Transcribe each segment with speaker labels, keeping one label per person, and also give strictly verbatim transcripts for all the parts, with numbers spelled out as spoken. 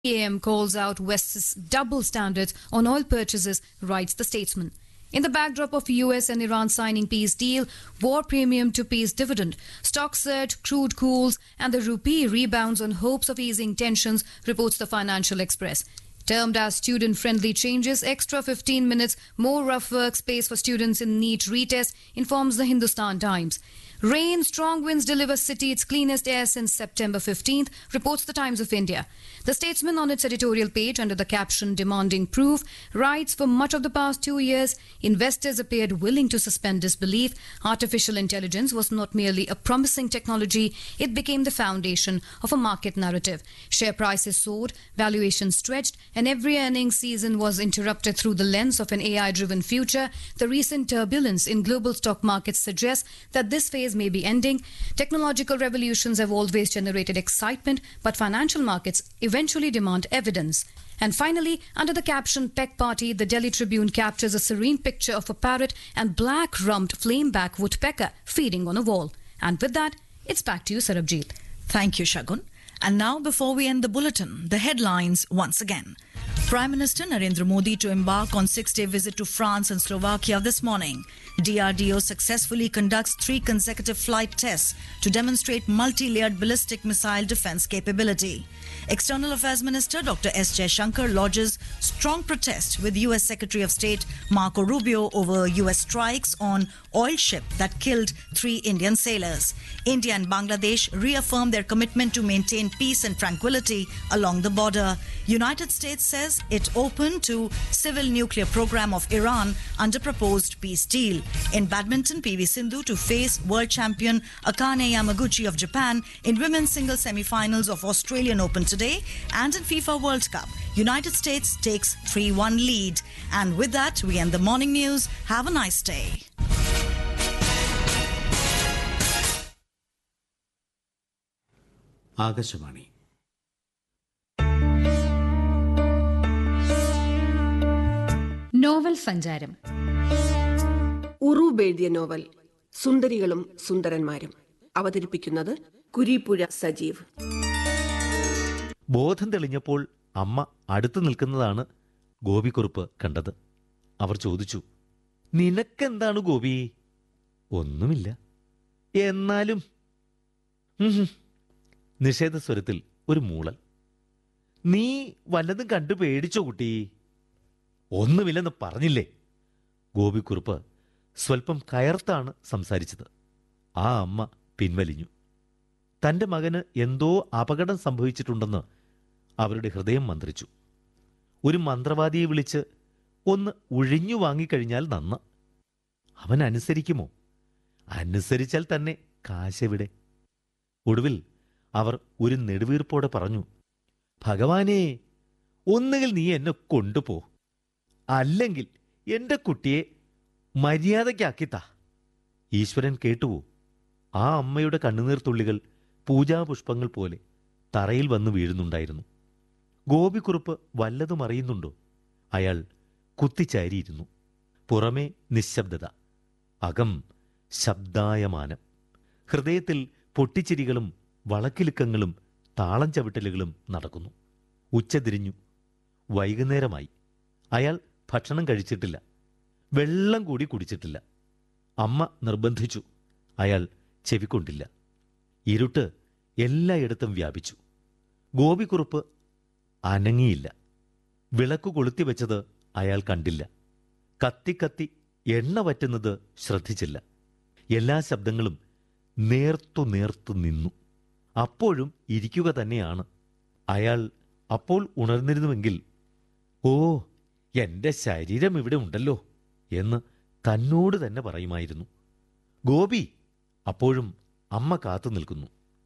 Speaker 1: A M calls out West's double standards on oil purchases, writes the Statesman. In the backdrop of U S and Iran signing peace deal, war premium to peace dividend, stocks surge, crude cools, and the rupee rebounds on hopes of easing tensions, reports the Financial Express. Termed as student-friendly changes, extra fifteen minutes more rough work space for students in NEET retest, informs the Hindustan Times. Rain, strong winds deliver city its cleanest air since September fifteenth, reports the Times of India. The Statesman on its editorial page under the caption demanding proof writes, for much of the past two years, investors appeared willing to suspend disbelief. Artificial intelligence was not merely a promising technology, it became the foundation of a market narrative. Share prices soared, valuations stretched, and every earnings season was interrupted through the lens of an A I-driven future. The recent turbulence in global stock markets suggests that this phase may be ending. Technological revolutions have always generated excitement, but financial markets eventually demand evidence. And finally, under the caption Peck Party, the Delhi Tribune captures a serene picture of a parrot and black-rumped flameback woodpecker feeding on a wall. And with that, it's back to you, Sarabjit.
Speaker 2: Thank you, Shagun. And now, before we end the bulletin, the headlines once again. Prime Minister Narendra Modi to embark on six-day visit to France and Slovakia this morning. D R D O successfully conducts three consecutive flight tests to demonstrate multi-layered ballistic missile defense capability. External Affairs Minister Doctor S. Jaishankar lodges strong protest with U S Secretary of State Marco Rubio over U S strikes on oil ship that killed three Indian sailors. India and Bangladesh reaffirm their commitment to maintain peace and tranquility along the border. United States says it open to civil nuclear program of Iran under proposed peace deal. In badminton, P V Sindhu to face world champion Akane Yamaguchi of Japan in women's single semi-finals of Australian Open today. And in FIFA World Cup, United States takes three one lead. And with that, we end the morning news. Have a nice day.
Speaker 3: Akashvani.
Speaker 4: Novel സഞ്ചാരം.
Speaker 5: ഉറൂബ് എഴുതിയ novel സുന്ദരികളും സുന്ദരന്മാരും. അവതരിപ്പിക്കുന്നത് കുരീപ്പുഴ സജീവ്.
Speaker 6: ബോധം തെളിഞ്ഞപ്പോൾ അമ്മ അടുത്തു നിൽക്കുന്നതാണ് ഗോപിക്കുറുപ്പ് കണ്ടത്. അവർ ചോദിച്ചു, നിനക്കെന്താണ് ഗോപി? ഒന്നുമില്ല. എന്നാലും നിഷേധസ്വരത്തിൽ ഒരു മൂളൽ. നീ വല്ലതും കണ്ടു പേടിച്ചോ കുട്ടി? ഒന്നുമില്ലെന്ന് പറഞ്ഞില്ലേ? ഗോപിക്കുറുപ്പ് സ്വൽപ്പം കയർത്താണ് സംസാരിച്ചത്. ആ അമ്മ പിൻവലിഞ്ഞു. തൻ്റെ മകന് എന്തോ അപകടം സംഭവിച്ചിട്ടുണ്ടെന്ന് അവരുടെ ഹൃദയം മന്ത്രിച്ചു. ഒരു മന്ത്രവാദിയെ വിളിച്ച് ഒന്ന് ഒഴിഞ്ഞു വാങ്ങിക്കഴിഞ്ഞാൽ നന്ന്. അവൻ അനുസരിക്കുമോ? അനുസരിച്ചാൽ തന്നെ കാശെവിടെ? ഒടുവിൽ അവർ ഒരു നെടുവീർപ്പോടെ പറഞ്ഞു, ഭഗവാനേ, ഒന്നുകിൽ നീ എന്നെ കൊണ്ടുപോ, അല്ലെങ്കിൽ എൻ്റെ കുട്ടിയെ മര്യാദയ്ക്കാക്കിത്താ. ഈശ്വരൻ കേട്ടുവോ? ആ അമ്മയുടെ കണ്ണുനീർത്തുള്ളികൾ പൂജാപുഷ്പങ്ങൾ പോലെ തറയിൽ വന്നു വീഴുന്നുണ്ടായിരുന്നു. ഗോപിക്കുറുപ്പ് വല്ലതും അറിയുന്നുണ്ടോ? അയാൾ കുത്തിച്ചാരിയിരുന്നു. പുറമേ നിശബ്ദത, അകം ശബ്ദായമാനം. ഹൃദയത്തിൽ പൊട്ടിച്ചിരികളും വളക്കിലുക്കങ്ങളും താളം ചവിട്ടലുകളും നടക്കുന്നു. ഉച്ചതിരിഞ്ഞു. വൈകുന്നേരമായി. അയാൾ ഭക്ഷണം കഴിച്ചിട്ടില്ല, വെള്ളം കൂടി കുടിച്ചിട്ടില്ല. അമ്മ നിർബന്ധിച്ചു. അയാൾ ചെവിക്കൊണ്ടില്ല. ഇരുട്ട് എല്ലായിടത്തും വ്യാപിച്ചു. ഗോപിക്കുറുപ്പ് അനങ്ങിയില്ല. വിളക്കു കൊളുത്തി വെച്ചത് അയാൾ കണ്ടില്ല. കത്തിക്കത്തി എണ്ണ വറ്റുന്നത് ശ്രദ്ധിച്ചില്ല. എല്ലാ ശബ്ദങ്ങളും നേർത്തു നേർത്തു നിന്നു. അപ്പോഴും ഇരിക്കുക തന്നെയാണ്. അയാൾ അപ്പോൾ ഉണർന്നിരുന്നുവെങ്കിൽ, ഓ, എൻ്റെ ശരീരം ഇവിടെ ഉണ്ടല്ലോ എന്ന് തന്നോട് തന്നെ പറയുമായിരുന്നു. ഗോപി! അപ്പോഴും അമ്മ കാത്തു നിൽക്കുന്നു.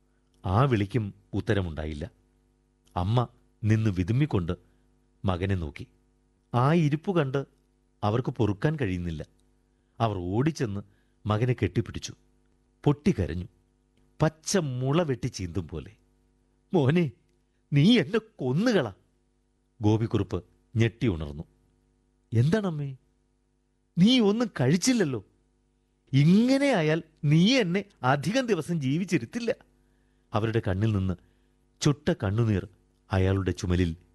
Speaker 6: ആ വിളിക്കും ഉത്തരമുണ്ടായില്ല. അമ്മ നിന്ന് വിതുമ്മിക്കൊണ്ട് മകനെ നോക്കി. ആ ഇരിപ്പു കണ്ട് അവർക്ക് പൊറുക്കാൻ കഴിയുന്നില്ല. അവർ ഓടിച്ചെന്ന് മകനെ കെട്ടിപ്പിടിച്ചു. പൊട്ടിക്കരഞ്ഞു, പച്ച മുള വെട്ടി ചീന്തും പോലെ. മോനെ, നീ എന്നെ കൊന്നുകള. ഗോപിക്കുറുപ്പ് ഞെട്ടി ഉണർന്നു. എന്താണമ്മേ? നീ ഒന്നും കഴിച്ചില്ലല്ലോ. ഇങ്ങനെ ആയാൽ നീ എന്നെ അധികം ദിവസം ജീവിച്ചിരുത്തില്ല. അവരുടെ കണ്ണിൽ നിന്ന് ചുട്ട കണ്ണുനീർ അയാളുടെ ചുമലിൽ